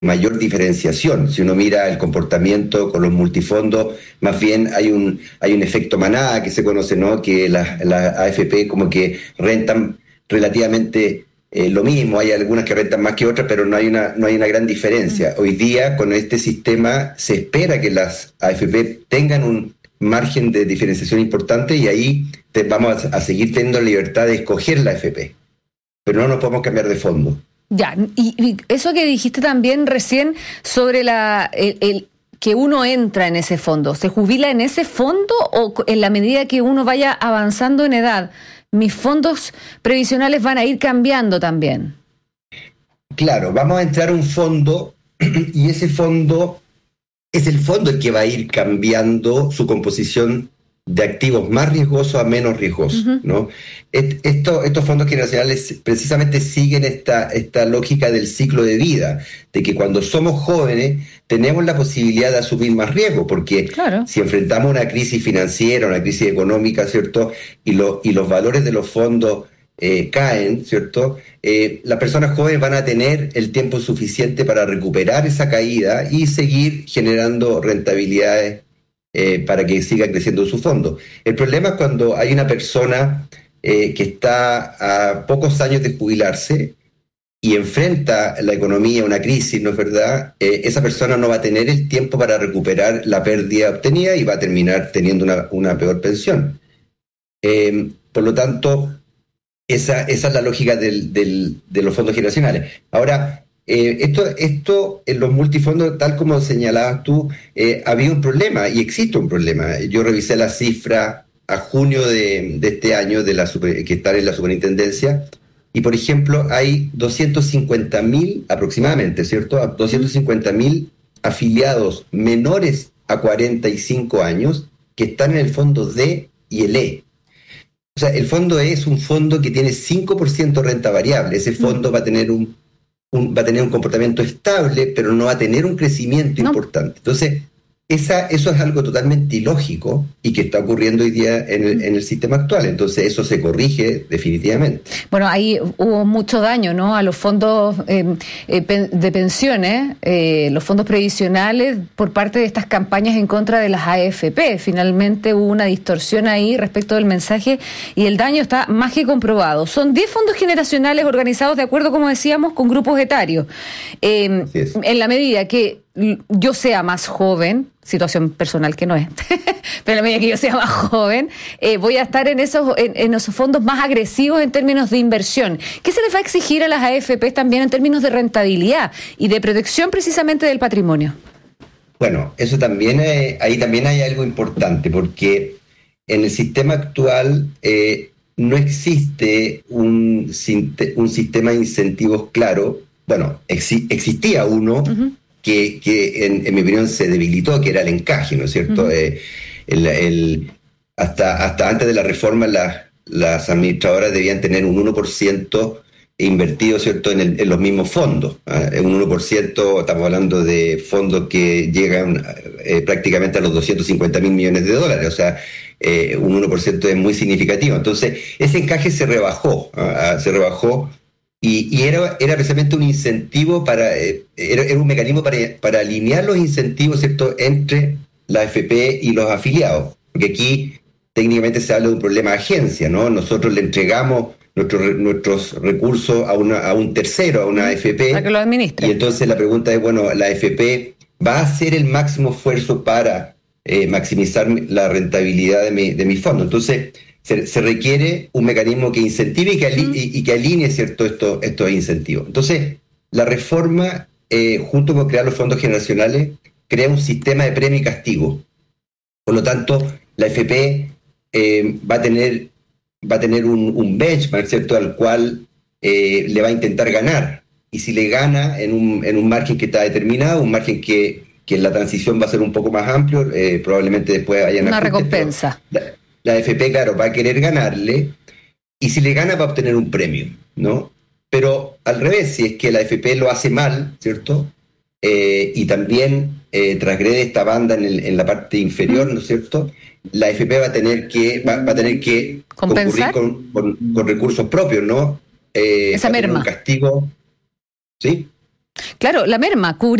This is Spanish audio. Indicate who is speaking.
Speaker 1: mayor diferenciación. Si uno mira el comportamiento con los multifondos, más bien hay un efecto manada que se conoce, ¿no? Que las AFP como que rentan relativamente lo mismo. Hay algunas que rentan más que otras, pero no hay una gran diferencia. Hoy día, con este sistema, se espera que las AFP tengan un margen de diferenciación importante, y ahí vamos a seguir teniendo la libertad de escoger la AFP, pero no nos podemos cambiar de fondo.
Speaker 2: Ya, y eso que dijiste también recién sobre el que uno entra en ese fondo, ¿se jubila en ese fondo o en la medida que uno vaya avanzando en edad? ¿Mis fondos previsionales van a ir cambiando también?
Speaker 1: Claro, vamos a entrar a un fondo y ese fondo es el fondo el que va a ir cambiando su composición de activos más riesgosos a menos riesgosos, ¿no? Estos fondos generacionales precisamente siguen esta lógica del ciclo de vida, de que cuando somos jóvenes tenemos la posibilidad de asumir más riesgo, porque
Speaker 2: claro,
Speaker 1: si enfrentamos una crisis financiera, una crisis económica, ¿cierto? Y los valores de los fondos caen, ¿cierto? Las personas jóvenes van a tener el tiempo suficiente para recuperar esa caída y seguir generando rentabilidades para que siga creciendo su fondo. El problema es cuando hay una persona que está a pocos años de jubilarse y enfrenta la economía a una crisis, ¿no es verdad? Esa persona no va a tener el tiempo para recuperar la pérdida obtenida y va a terminar teniendo una peor pensión. Por lo tanto, esa es la lógica de los fondos generacionales. Ahora, esto en los multifondos, tal como señalabas tú, había un problema y existe un problema. Yo revisé la cifra a junio de este año que están en la superintendencia, y por ejemplo hay 250.000 aproximadamente, ¿cierto? 250.000 afiliados menores a 45 años que están en el fondo D y el E. O sea, el fondo E es un fondo que tiene 5% renta variable. Ese fondo va a tener un comportamiento estable, pero no va a tener un crecimiento importante. Entonces, eso es algo totalmente ilógico y que está ocurriendo hoy día en el sistema actual. Entonces, eso se corrige definitivamente.
Speaker 2: Bueno, ahí hubo mucho daño, ¿no?, a los fondos de pensiones, los fondos previsionales, por parte de estas campañas en contra de las AFP. Finalmente hubo una distorsión ahí respecto del mensaje y el daño está más que comprobado. Son 10 fondos generacionales organizados de acuerdo, como decíamos, con grupos etarios. En la medida que yo sea más joven, situación personal que no es, pero en la medida que yo sea más joven, voy a estar en esos fondos más agresivos en términos de inversión. ¿Qué se les va a exigir a las AFP también en términos de rentabilidad y de protección precisamente del patrimonio?
Speaker 1: Bueno, eso también ahí también hay algo importante, porque en el sistema actual no existe un sistema de incentivos claro. Bueno, existía uno, que en mi opinión se debilitó, que era el encaje, ¿no es cierto? Hasta antes de la reforma las administradoras debían tener un 1% invertido, ¿cierto?, en los mismos fondos. Un 1%, estamos hablando de fondos que llegan prácticamente a los 250.000 millones de dólares, o sea, un 1% es muy significativo. Entonces, ese encaje se rebajó, y era precisamente un incentivo era un mecanismo para alinear los incentivos, ¿cierto?, entre la AFP y los afiliados, porque aquí técnicamente se habla de un problema de agencia, ¿no? Nosotros le entregamos nuestros recursos a un tercero, a una AFP,
Speaker 2: para que lo administre.
Speaker 1: Y entonces la pregunta es, bueno, ¿la AFP va a hacer el máximo esfuerzo para maximizar la rentabilidad de mi fondo? Entonces, se requiere un mecanismo que incentive y que alinee, ¿cierto?, estos incentivos. Entonces, la reforma, junto con crear los fondos generacionales, crea un sistema de premio y castigo. Por lo tanto, la AFP va a tener un benchmark, ¿cierto?, al cual le va a intentar ganar. Y si le gana en un margen que está determinado, un margen que en la transición va a ser un poco más amplio, probablemente después haya
Speaker 2: una recompensa.
Speaker 1: La AFP, claro, va a querer ganarle, y si le gana va a obtener un premio, ¿no? Pero al revés, si es que la AFP lo hace mal, ¿cierto?, y también transgrede esta banda en la parte inferior, ¿no es cierto?, la AFP va a tener que
Speaker 2: ¿compensar?
Speaker 1: concurrir con recursos propios, ¿no?
Speaker 2: Esa merma.
Speaker 1: Un castigo, ¿sí?
Speaker 2: Claro, la merma,